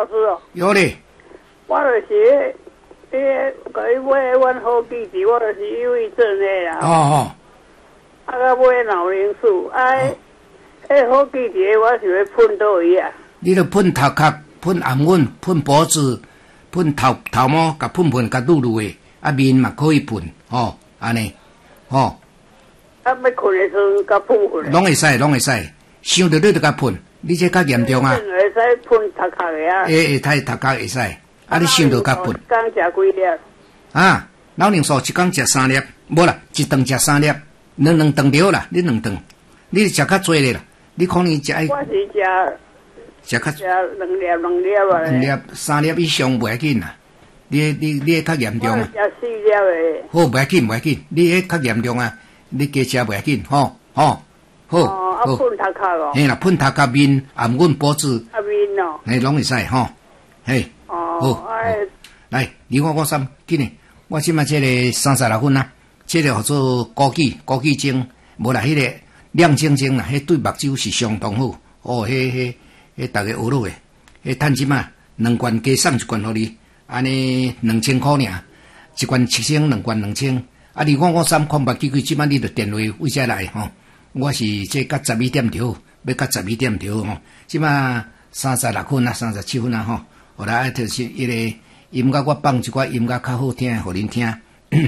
师哦。 有咧。 我就是甲伊买阮好记忆，我就是忧郁症的啦。 哦。 啊，甲买脑磷素，好记忆我是要喷倒伊啊。 你著喷头壳、喷暗阮、喷脖子、喷头毛，甲喷，甲撸的，啊面嘛可以喷，安尼，啊要困的时候甲喷喷。 拢会使，想着你就甲喷，你这较严重啊。 会使喷头壳的啊。 会头壳会使，啊你想着甲喷。 一天食几粒？ 啊，老宁说一天食3粒，无啦，一顿食3粒，两顿了啦，你2顿，你食较多咧啦，你可能食。 我是食较2粒啊。 2粒、3粒以上袂要紧啦，你较严重啊。 我食4粒的。 好，袂要紧，你迄较严重啊，你加食袂要紧，好。 喷头壳哦。 嘿啦，喷头壳面、暗阮脖子。 面哦。 嘿，拢会使吼，嘿。好。来，你看我衫，紧嘞。我即摆这个36分啊，这个叫做枸杞精，无啦，迄个亮晶晶啦，迄对目睭是相当好。迄大家学落诶，迄趁即摆2罐加送1罐互你，安尼2000块尔，一罐7000，2罐2000。啊，你看我衫看目几即摆你着电话为啥来吼？我是这到12点条，要到12点条吼。即摆36分啊，37分啊吼。后来就是迄个音乐，我放一寡音乐较好听，互恁听。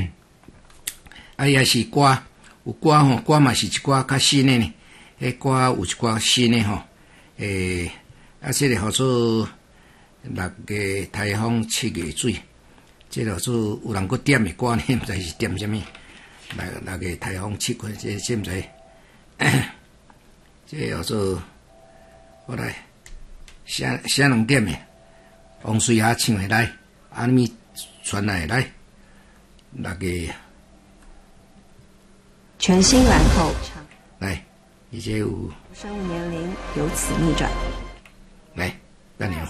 也是歌，有歌吼，歌嘛是一寡较新的呢。迄歌有一寡新的吼。这个叫做6月台风7月水，这个叫做有人搁点的歌呢，毋知是点什么。6月台风7月，这毋知。这叫做我来写2点的，王水霞唱的来，安咪传来来，6月全新蓝后唱来，伊这有生物年龄由此逆转。 来，等下，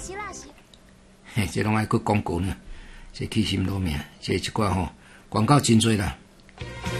嘿，这拢爱搁广告呢，这起心路命，这一寡吼广告真多啦。